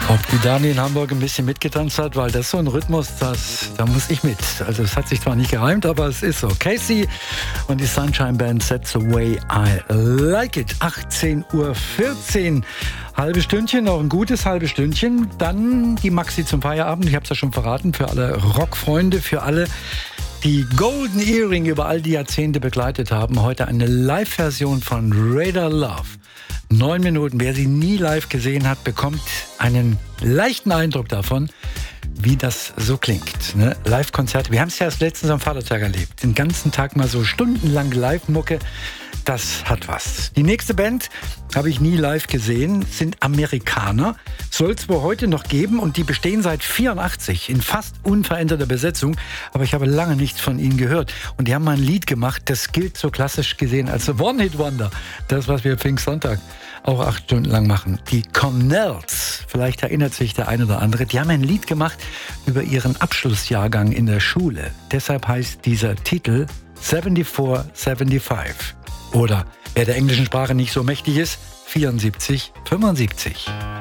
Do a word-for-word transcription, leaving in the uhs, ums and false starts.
Ob die Dani in Hamburg ein bisschen mitgetanzt hat, weil das ist so ein Rhythmus, das, da muss ich mit. Also es hat sich zwar nicht gereimt, aber es ist so. Casey und die Sunshine Band, That's the way I like it. achtzehn Uhr vierzehn. Halbe Stündchen, noch ein gutes halbes Stündchen. Dann die Maxi zum Feierabend. Ich habe es ja schon verraten, für alle Rockfreunde, für alle, die Golden Earring über all die Jahrzehnte begleitet haben. Heute eine Live-Version von Radar Love. Neun Minuten. Wer sie nie live gesehen hat, bekommt einen leichten Eindruck davon, wie das so klingt. Ne? Live-Konzerte. Wir haben es ja erst letztens am Vatertag erlebt. Den ganzen Tag mal so stundenlang Live-Mucke. Das hat was. Die nächste Band habe ich nie live gesehen, sind Amerikaner. Soll es wohl heute noch geben und die bestehen seit vierundachtzig in fast unveränderter Besetzung. Aber ich habe lange nichts von ihnen gehört. Und die haben mal ein Lied gemacht, das gilt so klassisch gesehen als One-Hit-Wonder. Das, was wir Pfingstsonntag auch acht Stunden lang machen. Die Connells, vielleicht erinnert sich der ein oder andere, die haben ein Lied gemacht über ihren Abschlussjahrgang in der Schule. Deshalb heißt dieser Titel vierundsiebzig fünfundsiebzig. Oder, wer der englischen Sprache nicht so mächtig ist, vierundsiebzig fünfundsiebzig.